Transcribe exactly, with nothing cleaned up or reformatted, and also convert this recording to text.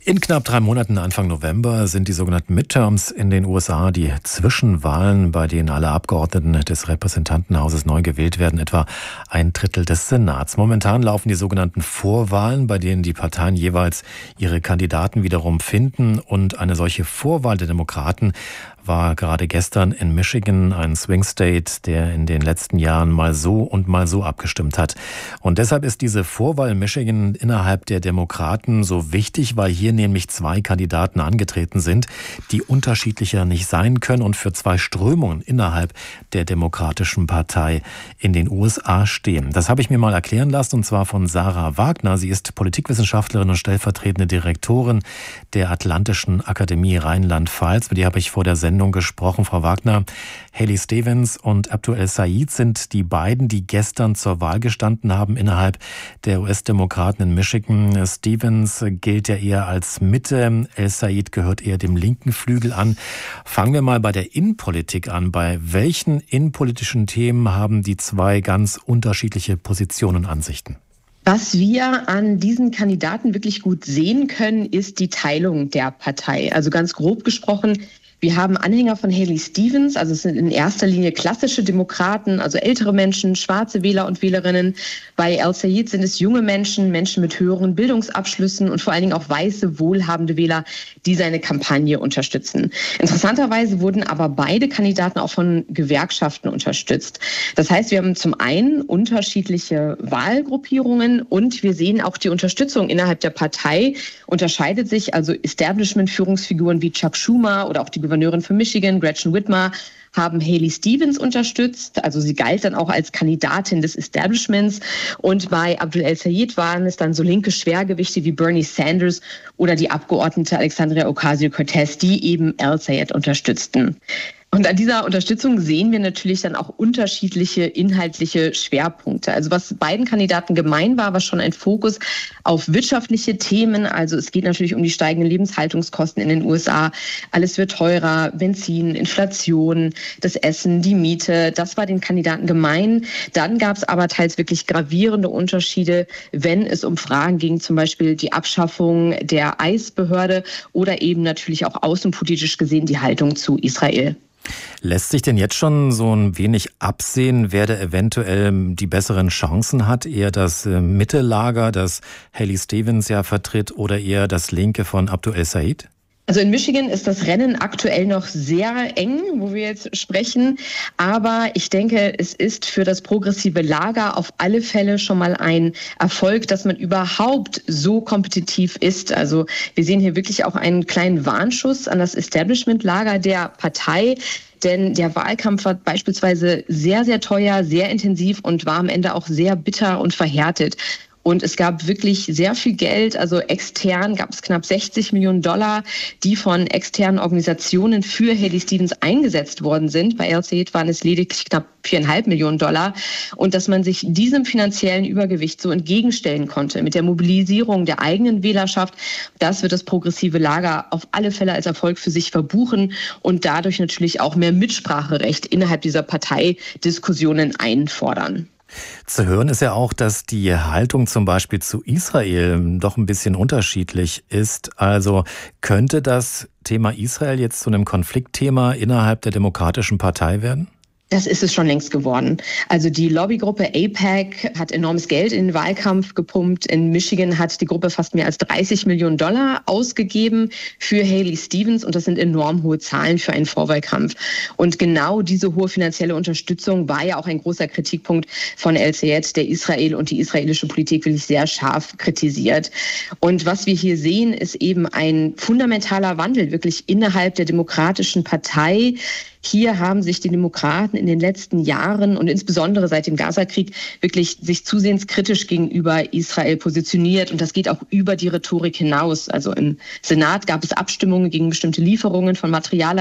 In knapp drei Monaten, Anfang November, sind die sogenannten Midterms in den U S A, die Zwischenwahlen, bei denen alle Abgeordneten des Repräsentantenhauses neu gewählt werden, etwa ein Drittel des Senats. Momentan laufen die sogenannten Vorwahlen, bei denen die Parteien jeweils ihre Kandidaten wiederum finden. Und eine solche Vorwahl der Demokraten war gerade gestern in Michigan, ein Swing State, der in den letzten Jahren mal so und mal so abgestimmt hat. Und deshalb ist diese Vorwahl in Michigan innerhalb der Demokraten so wichtig, weil hier nämlich zwei Kandidaten angetreten sind, die unterschiedlicher nicht sein können und für zwei Strömungen innerhalb der Demokratischen Partei in den U S A stehen. Das habe ich mir mal erklären lassen, und zwar von Sarah Wagner. Sie ist Politikwissenschaftlerin und stellvertretende Direktorin der Atlantischen Akademie Rheinland-Pfalz. Mit ihr habe ich vor der Sendung gesprochen. Frau Wagner, Haley Stevens und Abdul El-Sayed sind die beiden, die gestern zur Wahl gestanden haben innerhalb der U S-Demokraten in Michigan. Stevens gilt ja eher als Mitte, El-Sayed gehört eher dem linken Flügel an. Fangen wir mal bei der Innenpolitik an. Bei welchen innenpolitischen Themen haben die zwei ganz unterschiedliche Positionen und Ansichten? Was wir an diesen Kandidaten wirklich gut sehen können, ist die Teilung der Partei. Also ganz grob gesprochen, wir haben Anhänger von Haley Stevens, also es sind in erster Linie klassische Demokraten, also ältere Menschen, schwarze Wähler und Wählerinnen. Bei El-Sayed sind es junge Menschen, Menschen mit höheren Bildungsabschlüssen und vor allen Dingen auch weiße, wohlhabende Wähler, die seine Kampagne unterstützen. Interessanterweise wurden aber beide Kandidaten auch von Gewerkschaften unterstützt. Das heißt, wir haben zum einen unterschiedliche Wahlgruppierungen und wir sehen auch die Unterstützung innerhalb der Partei unterscheidet sich. Also Establishment-Führungsfiguren wie Chuck Schumer oder auch die Gouverneurin von Michigan, Gretchen Whitmer, haben Haley Stevens unterstützt. Also sie galt dann auch als Kandidatin des Establishments. Und bei Abdul El-Sayed waren es dann so linke Schwergewichte wie Bernie Sanders oder die Abgeordnete Alexandria Ocasio-Cortez, die eben El-Sayed unterstützten. Und an dieser Unterstützung sehen wir natürlich dann auch unterschiedliche inhaltliche Schwerpunkte. Also was beiden Kandidaten gemein war, war schon ein Fokus auf wirtschaftliche Themen. Also es geht natürlich um die steigenden Lebenshaltungskosten in den U S A. Alles wird teurer, Benzin, Inflation, das Essen, die Miete. Das war den Kandidaten gemein. Dann gab es aber teils wirklich gravierende Unterschiede, wenn es um Fragen ging, zum Beispiel die Abschaffung der I C E-Behörde oder eben natürlich auch außenpolitisch gesehen die Haltung zu Israel. Lässt sich denn jetzt schon so ein wenig absehen, wer da eventuell die besseren Chancen hat? Eher das Mittellager, das Haley Stevens ja vertritt, oder eher das Linke von Abdul El-Sayed? Also in Michigan ist das Rennen aktuell noch sehr eng, wo wir jetzt sprechen. Aber ich denke, es ist für das progressive Lager auf alle Fälle schon mal ein Erfolg, dass man überhaupt so kompetitiv ist. Also wir sehen hier wirklich auch einen kleinen Warnschuss an das Establishment-Lager der Partei. Denn der Wahlkampf war beispielsweise sehr, sehr teuer, sehr intensiv und war am Ende auch sehr bitter und verhärtet. Und es gab wirklich sehr viel Geld, also extern gab es knapp sechzig Millionen Dollar, die von externen Organisationen für Haley Stevens eingesetzt worden sind. Bei El-Sayed waren es lediglich knapp viereinhalb Millionen Dollar. Und dass man sich diesem finanziellen Übergewicht so entgegenstellen konnte mit der Mobilisierung der eigenen Wählerschaft, das wird das progressive Lager auf alle Fälle als Erfolg für sich verbuchen und dadurch natürlich auch mehr Mitspracherecht innerhalb dieser Parteidiskussionen einfordern. Zu hören ist ja auch, dass die Haltung zum Beispiel zu Israel doch ein bisschen unterschiedlich ist. Also könnte das Thema Israel jetzt zu einem Konfliktthema innerhalb der Demokratischen Partei werden? Das ist es schon längst geworden. Also die Lobbygruppe A P E C hat enormes Geld in den Wahlkampf gepumpt. In Michigan hat die Gruppe fast mehr als dreißig Millionen Dollar ausgegeben für Haley Stevens. Und das sind enorm hohe Zahlen für einen Vorwahlkampf. Und genau diese hohe finanzielle Unterstützung war ja auch ein großer Kritikpunkt von El-Sayed, der Israel und die israelische Politik wirklich sehr scharf kritisiert. Und was wir hier sehen, ist eben ein fundamentaler Wandel wirklich innerhalb der Demokratischen Partei. Hier haben sich die Demokraten in den letzten Jahren und insbesondere seit dem Gaza-Krieg wirklich sich zusehends kritisch gegenüber Israel positioniert. Und das geht auch über die Rhetorik hinaus. Also im Senat gab es Abstimmungen gegen bestimmte Lieferungen von Material